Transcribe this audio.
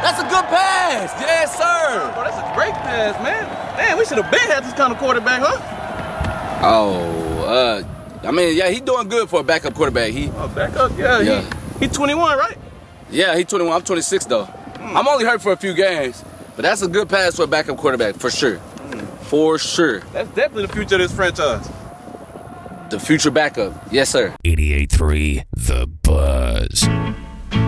That's a good pass. Yes, sir. Bro, that's a great pass, man. Damn, we should have been had this kind of quarterback, huh? Oh, I mean, yeah, he doing good for a backup quarterback. Backup? Yeah. He 21, right? Yeah, he 21. I'm 26 though. I'm only hurt for a few games, but that's a good pass for a backup quarterback for sure. For sure. That's definitely the future of this franchise. The future backup. Yes, sir. 88.3 The